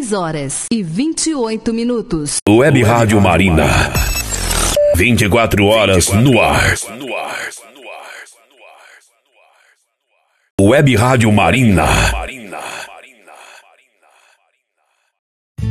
6h28. Web Rádio Marina. 24 horas no ar. Web Rádio Marina.